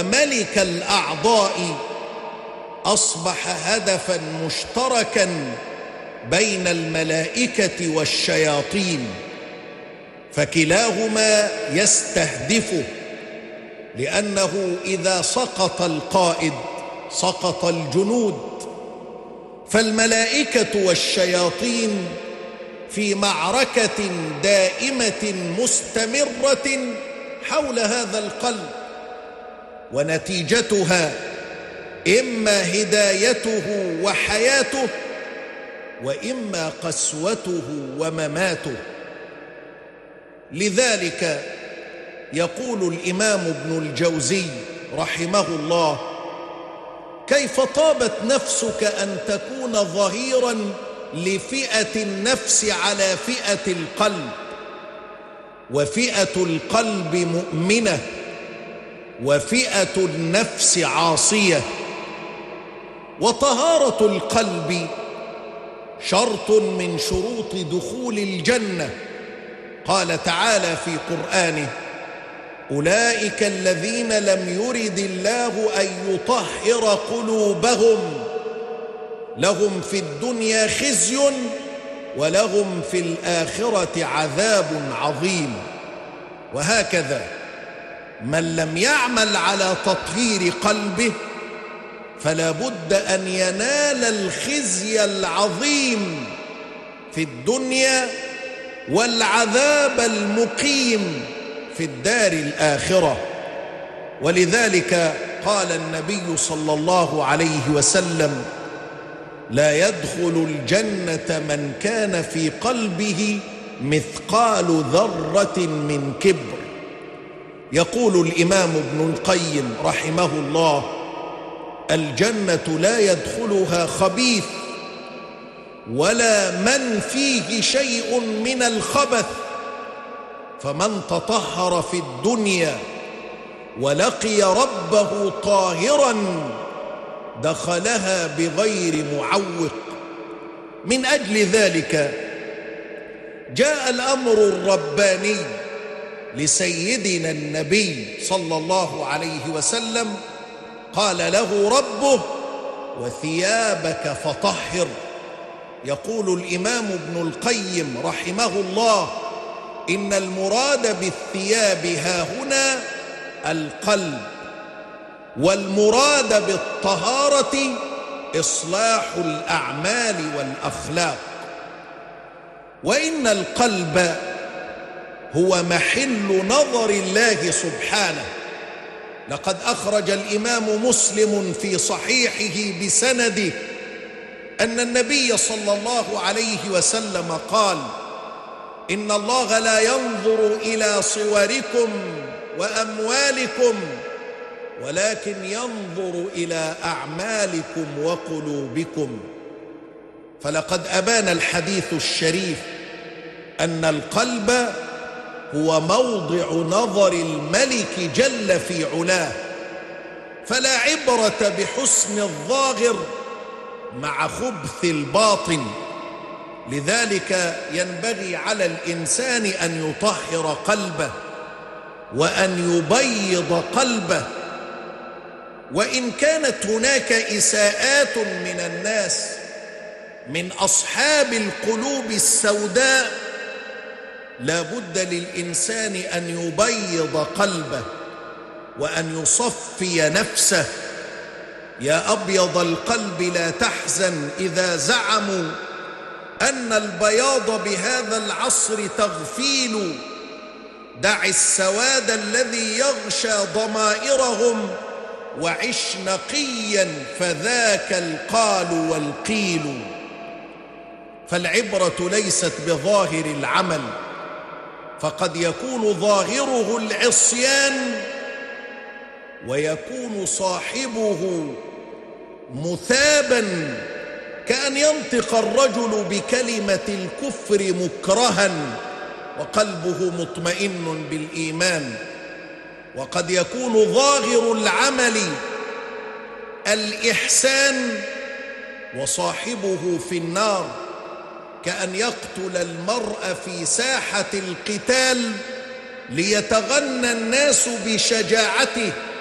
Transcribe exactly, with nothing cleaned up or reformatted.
فملك الأعضاء أصبح هدفا مشتركا بين الملائكة والشياطين، فكلاهما يستهدفه، لأنه إذا سقط القائد سقط الجنود. فالملائكة والشياطين في معركة دائمة مستمرة حول هذا القلب، ونتيجتها إما هدايته وحياته، وإما قسوته ومماته. لذلك يقول الإمام ابن الجوزي رحمه الله: كيف طابت نفسك أن تكون ظهيرا لفئة النفس على فئة القلب، وفئة القلب مؤمنة وفئة النفس عاصية. وطهارة القلب شرط من شروط دخول الجنة. قال تعالى في قرآنه: أولئك الذين لم يرد الله أن يطهر قلوبهم لهم في الدنيا خزي ولهم في الآخرة عذاب عظيم. وهكذا من لم يعمل على تطهير قلبه فلا بد أن ينال الخزي العظيم في الدنيا والعذاب المقيم في الدار الآخرة. ولذلك قال النبي صلى الله عليه وسلم: لا يدخل الجنة من كان في قلبه مثقال ذرة من كبر. يقول الإمام ابن القيم رحمه الله: الجنة لا يدخلها خبيث ولا من فيه شيء من الخبث، فمن تطهر في الدنيا ولقي ربه طاهرا دخلها بغير معوق. من أجل ذلك جاء الأمر الرباني لسيدنا النبي صلى الله عليه وسلم، قال له ربه: وثيابك فطهر. يقول الإمام ابن القيم رحمه الله: إن المراد بالثياب هاهنا القلب، والمراد بالطهارة إصلاح الأعمال والأخلاق. وإن القلب هو محل نظر الله سبحانه. لقد أخرج الإمام مسلم في صحيحه بسنده أن النبي صلى الله عليه وسلم قال: إن الله لا ينظر إلى صوركم وأموالكم ولكن ينظر إلى أعمالكم وقلوبكم. فلقد أبان الحديث الشريف أن القلب هو موضع نظر الملك جل في علاه، فلا عبرة بحسن الظاهر مع خبث الباطن. لذلك ينبغي على الإنسان أن يطهر قلبه وأن يبيض قلبه. وإن كانت هناك إساءات من الناس من أصحاب القلوب السوداء، لا بد للإنسان أن يبيض قلبه وأن يصفي نفسه. يا أبيض القلب لا تحزن إذا زعموا أن البياض بهذا العصر تغفيل، دع السواد الذي يغشى ضمائرهم وعش نقيا فذاك القال والقيل. فالعبرة ليست بظاهر العمل، فقد يكون ظاهره العصيان ويكون صاحبه مثابا، كأن ينطق الرجل بكلمة الكفر مكرها وقلبه مطمئن بالإيمان. وقد يكون ظاهر العمل الإحسان وصاحبه في النار، كأن يقتل المرء في ساحة القتال ليتغنى الناس بشجاعته